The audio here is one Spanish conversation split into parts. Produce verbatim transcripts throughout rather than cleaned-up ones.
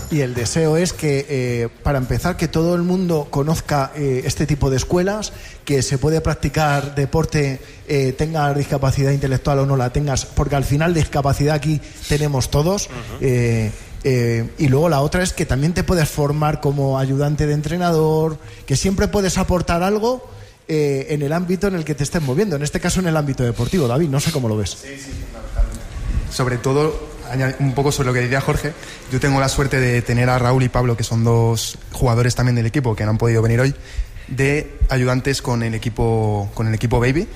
Y el deseo es que, eh, para empezar, que todo el mundo conozca eh, este tipo de escuelas, que se puede practicar deporte, eh, tengas discapacidad intelectual o no la tengas, porque al final discapacidad aquí tenemos todos. Uh-huh. eh, eh, y luego la otra es que también te puedes formar como ayudante de entrenador, que siempre puedes aportar algo eh, en el ámbito en el que te estés moviendo, en este caso en el ámbito deportivo. David, no sé cómo lo ves. Sí, sí, fundamentalmente. Sobre todo, un poco sobre lo que decía Jorge, yo tengo la suerte de tener a Raúl y Pablo, que son dos jugadores también del equipo que no han podido venir hoy, de ayudantes con el equipo, con el equipo Baby,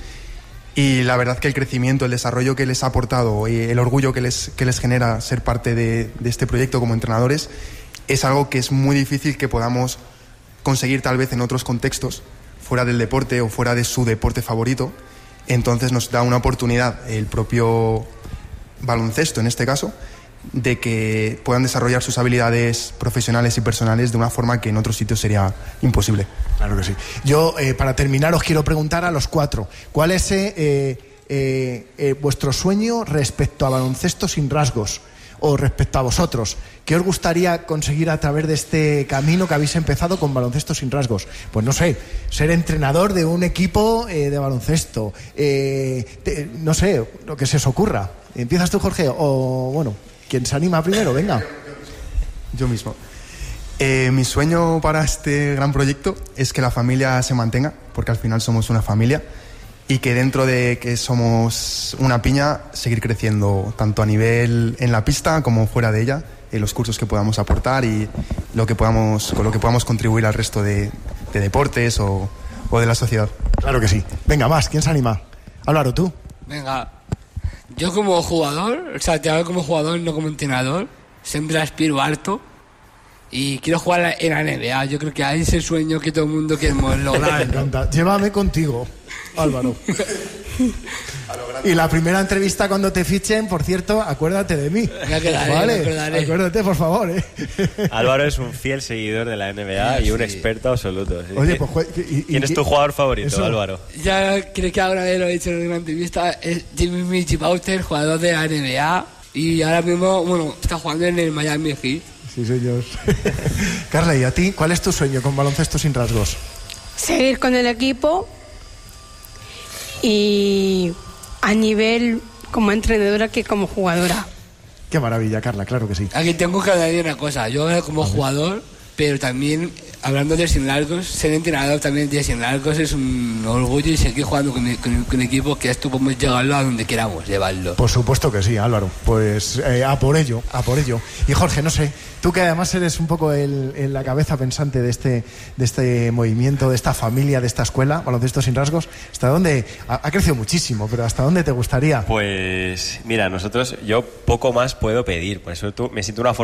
y la verdad que el crecimiento, el desarrollo que les ha aportado y el orgullo que les, que les genera ser parte de, de este proyecto como entrenadores es algo que es muy difícil que podamos conseguir tal vez en otros contextos, fuera del deporte o fuera de su deporte favorito. Entonces nos da una oportunidad el propio baloncesto, en este caso, de que puedan desarrollar sus habilidades profesionales y personales de una forma que en otros sitios sería imposible. Claro que sí. Yo, eh, para terminar, os quiero preguntar a los cuatro, ¿cuál es eh, eh, eh, vuestro sueño respecto a baloncesto sin rasgos? O respecto a vosotros, ¿qué os gustaría conseguir a través de este camino que habéis empezado con Baloncesto Sin Rasgos? Pues no sé, ser entrenador de un equipo eh, de baloncesto, eh, te, no sé, lo que se os ocurra. ¿Empiezas tú, Jorge? O bueno, ¿quién se anima primero? Venga. Yo mismo. Eh, mi sueño para este gran proyecto es que la familia se mantenga, porque al final somos una familia, y que dentro de que somos una piña, seguir creciendo tanto a nivel en la pista como fuera de ella, en los cursos que podamos aportar y lo que podamos, con lo que podamos contribuir al resto de, de deportes o, o de la sociedad. Claro que sí. Venga, más, ¿quién se anima? Álvaro, tú. Venga, yo como jugador, o sea, te hablo como jugador, no como entrenador, siempre aspiro harto y quiero jugar en la N B A. Yo creo que ahí es el sueño que todo el mundo queremos lograr. Me encanta. Llévame contigo, Álvaro. Y la primera entrevista cuando te fichen, por cierto, acuérdate de mí. Me quedaré, ¿vale? me acordaré. Acuérdate, por favor, ¿eh? Álvaro es un fiel seguidor de la N B A sí, y un sí. experto absoluto. ¿Sí? Oye, pues... Y, y, ¿Quién es tu jugador favorito, eso? Álvaro? Ya creo que ahora lo he dicho en una entrevista, es Jimmy Michi Bauter, jugador de la N B A, y ahora mismo, bueno, está jugando en el Miami Heat. Sí, señor. Carla, ¿y a ti? ¿Cuál es tu sueño con Baloncesto Sin Rasgos? Seguir con el equipo y a nivel como entrenadora que como jugadora. Qué maravilla, Carla, claro que sí. Aquí tengo que añadir una cosa, yo como jugador, pero también hablando de Sin Largos, ser entrenador también de Sin Largos es un orgullo y seguir jugando con, con, con equipos que esto podemos llevarlo a donde queramos llevarlo. Por supuesto que sí, Álvaro. Pues eh, a por ello, a por ello. Y Jorge, no sé, tú que además eres un poco el, el, la cabeza pensante de este, de este movimiento, de esta familia, de esta escuela, Baloncesto Sin Rasgos, ¿hasta dónde? Ha, ha crecido muchísimo, pero ¿hasta dónde te gustaría? Pues mira, nosotros, yo poco más puedo pedir, por eso tú, me siento una